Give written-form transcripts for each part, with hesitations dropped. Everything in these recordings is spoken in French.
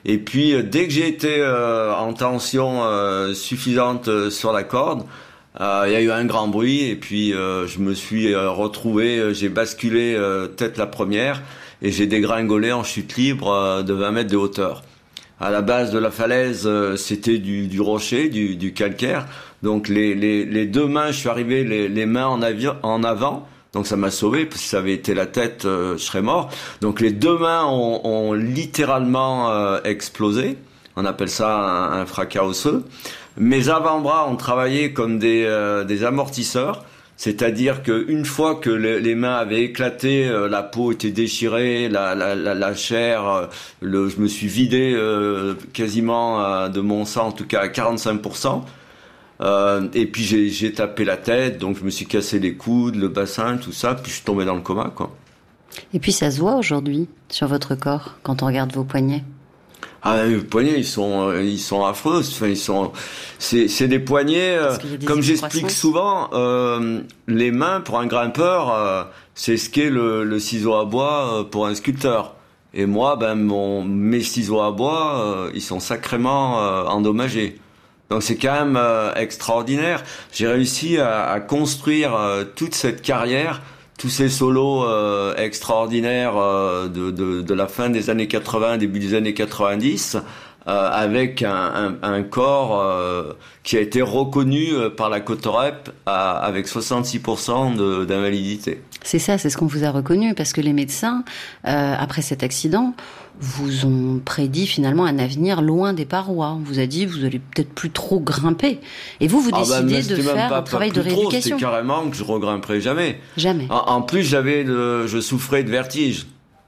Et puis dès que j'ai été en tension suffisante sur la corde, il y a eu un grand bruit et puis je me suis retrouvé, j'ai basculé tête la première et j'ai dégringolé en chute libre de 20 mètres de hauteur. À la base de la falaise, c'était du rocher, du calcaire. Donc les deux mains, je suis arrivé les mains en avant. Donc ça m'a sauvé, parce que si ça avait été la tête, je serais mort. Donc les deux mains ont littéralement explosé. On appelle ça un fracas osseux. Mes avant-bras ont travaillé comme des amortisseurs. C'est-à-dire que une fois que les mains avaient éclaté, la peau était déchirée, la chair, je me suis vidé quasiment de mon sang, en tout cas à 45%. Et puis j'ai tapé la tête, donc je me suis cassé les coudes, le bassin, tout ça, puis je suis tombé dans le coma, quoi. Et puis ça se voit aujourd'hui sur votre corps quand on regarde vos poignets. Ah, les poignets, ils sont affreux. Enfin, c'est des poignets, comme j'explique souvent, les mains pour un grimpeur, c'est ce qu'est le ciseau à bois pour un sculpteur. Et moi, mes ciseaux à bois, ils sont sacrément endommagés. Donc c'est quand même extraordinaire. J'ai réussi à construire toute cette carrière, tous ces solos extraordinaires de la fin des années 80, début des années 90, avec un corps qui a été reconnu par la Cotorep avec 66% d'invalidité. C'est ça, c'est ce qu'on vous a reconnu, parce que les médecins, après cet accident, vous ont prédit finalement un avenir loin des parois. On vous a dit, vous allez peut-être plus trop grimper. Et vous décidez de faire un travail de rééducation. C'est carrément que je regrimperai jamais. Jamais. En plus, je souffrais de vertige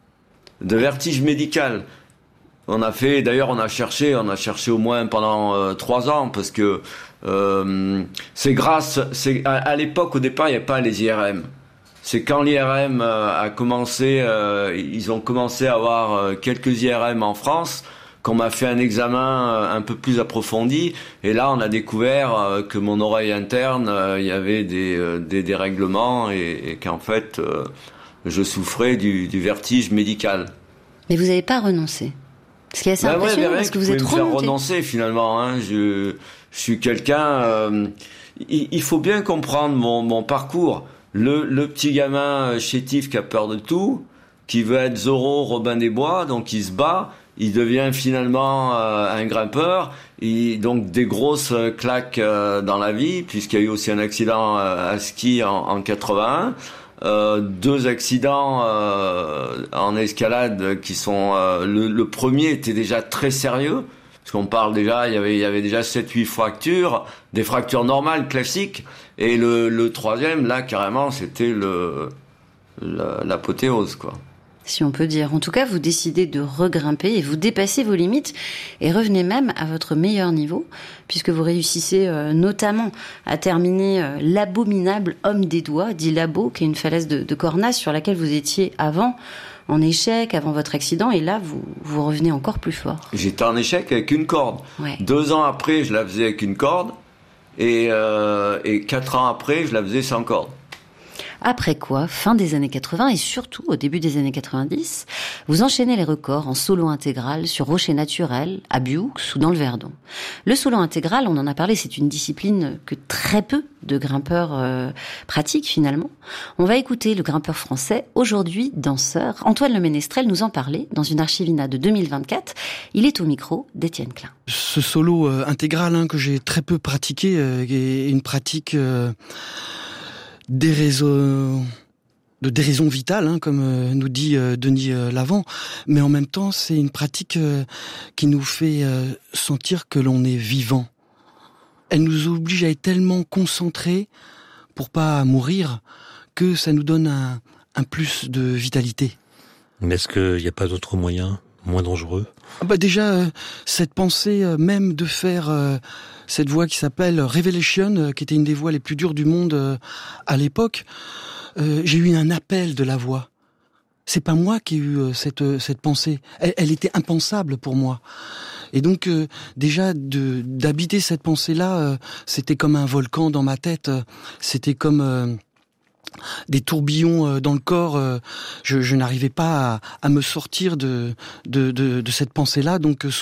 médical. On a cherché au moins pendant 3 ans, parce que à l'époque, au départ, il n'y avait pas les IRM. C'est quand l'IRM a commencé, ils ont commencé à avoir quelques IRM en France, qu'on m'a fait un examen un peu plus approfondi. Et là, on a découvert que mon oreille interne, il y avait des dérèglements et qu'en fait, je souffrais du vertige médical. Mais vous n'avez pas renoncé. Ce qui est assez impressionnant, parce que vous êtes remonté. Me faire renoncer finalement. Hein. Je suis quelqu'un. Il faut bien comprendre mon parcours. Le petit gamin chétif qui a peur de tout, qui veut être Zorro, Robin des Bois, donc il se bat, il devient finalement un grimpeur, donc des grosses claques dans la vie, puisqu'il y a eu aussi un accident à ski en 81, 2 accidents en escalade qui sont... le premier était déjà très sérieux, parce qu'on parle déjà, il y avait déjà 7-8 fractures, des fractures normales, classiques, et le troisième, là, carrément, c'était l'apothéose, quoi. Si on peut dire. En tout cas, vous décidez de regrimper et vous dépassez vos limites et revenez même à votre meilleur niveau, puisque vous réussissez notamment à terminer l'abominable Homme des Doigts, dit Labo, qui est une falaise de Cornas sur laquelle vous étiez avant en échec, avant votre accident, et là, vous revenez encore plus fort. J'étais en échec avec une corde. Ouais. 2 ans après, je la faisais avec une corde, et 4 ans après, je la faisais sans corde. Après quoi, fin des années 80 et surtout au début des années 90, vous enchaînez les records en solo intégral sur rocher naturel, à Bioux ou dans le Verdon. Le solo intégral, on en a parlé, c'est une discipline que très peu de grimpeurs pratiquent finalement. On va écouter le grimpeur français, aujourd'hui danseur, Antoine Le Ménestrel nous en parlait dans une archivina de 2024. Il est au micro d'Étienne Klein. Ce solo intégral que j'ai très peu pratiqué est une pratique... de déraison vitale, comme nous dit Denis Lavant, mais en même temps c'est une pratique qui nous fait sentir que l'on est vivant. Elle nous oblige à être tellement concentrés pour pas mourir que ça nous donne un plus de vitalité. Mais est-ce qu'il n'y a pas d'autres moyens moins dangereux ? Déjà, cette pensée même de faire cette voix qui s'appelle Revelation, qui était une des voix les plus dures du monde à l'époque, j'ai eu un appel de la voix. C'est pas moi qui ai eu cette pensée. Elle était impensable pour moi. Et donc déjà d'habiter cette pensée-là, c'était comme un volcan dans ma tête. C'était comme des tourbillons dans le corps. Je n'arrivais pas à me sortir de cette pensée-là. Donc